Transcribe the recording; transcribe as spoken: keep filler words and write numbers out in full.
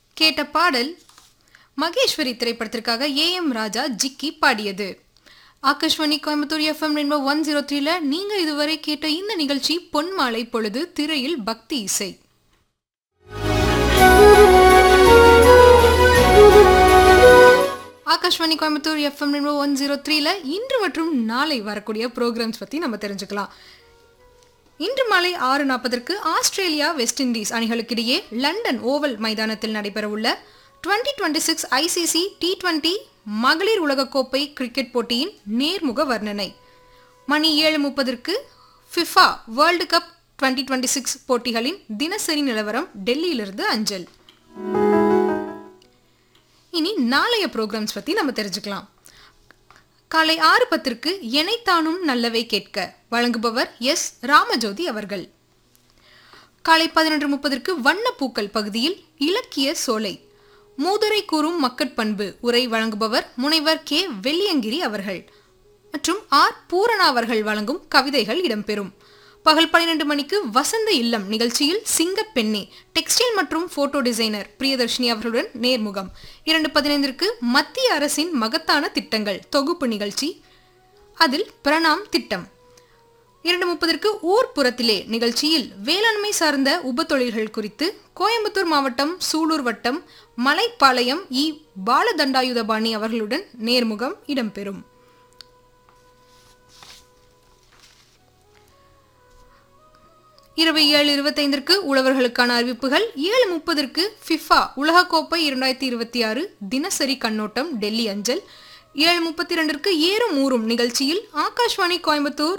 கேட்ட பாடல் மகேஸ்வரி திரைப்படத்திற்காக ஏ எம் ராஜா ஜிக்கி பாடியது. Akashvani Coimbatore FM rainbow one zero த்ரீல நீங்க இதுவரை கேட்ட இந்த நிகழ்ச்சி பொன்மாலை பொழுது. திரையில் பக்தி இசை. Akashvani Coimbatore FM rainbow one zero த்ரீல இன்று மற்றும் நாளை வரக்கூடிய ப்ரோக்ராம்ஸ் பத்தி நம்ம தெரிஞ்சுக்கலாம். இன்று மாலை ஆறு நாற்பதற்கு Australia west Indies அணிகளுக்கிடையே London oval மைதானத்தில் நடைபெறவுள்ள twenty twenty six ICC T twenty மகளிர் உலகக்கோப்பை கிரிக்கெட் போட்டியின் நேர்முக வர்ணனை. மணி ஏழு முப்பதற்கு FIFA world cup twenty twenty six போட்டிகளின் தினசரி நிலவரம் டெல்லியிலிருந்து அஞ்சல். இனி நாளைய ப்ரோக்ராம்ஸ் பத்தி நம்ம தெரிஞ்சுக்கலாம். காலை ஆறு பத்திற்கு எனைத்தானும் நல்லவை கேட்க வழங்குபவர் எஸ் ராமஜோதி அவர்கள். காலை பதினொன்று முப்பதற்கு வண்ணப்பூக்கள் பகுதியில் இலக்கிய சோலை மூதுரை கூறும் மக்கட்பண்பு உரை வழங்குபவர் முனைவர் கே வெள்ளியங்கிரி அவர்கள் மற்றும் ஆர் பூரணா அவர்கள் வழங்கும் கவிதைகள் இடம்பெறும். பகல் பன்னிரண்டு மணிக்கு வசந்த இல்லம் நிகழ்ச்சியில் சிங்கப்பெண்ணே டெக்ஸ்டைல் மற்றும் போட்டோ டிசைனர் பிரியதர்ஷினி அவர்களுடன் நேர்முகம். இரண்டு பதினைந்திற்கு மத்திய அரசின் மகத்தான திட்டங்கள் தொகுப்பு நிகழ்ச்சி, அதில் பிரணாம் திட்டம். இரண்டு முப்பதற்கு ஊர்ப்புறத்திலே நிகழ்ச்சியில் வேளாண்மை சார்ந்த உப தொழில்கள் குறித்து கோயம்புத்தூர் மாவட்டம் சூலூர் வட்டம் மலைப்பாளையம் இ பாலதண்டாயுதபாணி அவர்களுடன் நேர்முகம் இடம்பெறும். இரவு ஏழு இருபத்தைந்திற்கு உழவர்களுக்கான அறிவிப்புகள். ஏழு முப்பதற்கு ஃபிஃபா உலகக்கோப்பை இரண்டாயிரத்தி இருபத்தி ஆறு தினசரி கண்ணோட்டம் டெல்லி அஞ்சல். ஏழு முப்பத்தி இரண்டிற்கு ஏறும் ஊறும் நிகழ்ச்சியில் ஆகாஷ்வாணி கோயம்புத்தூர்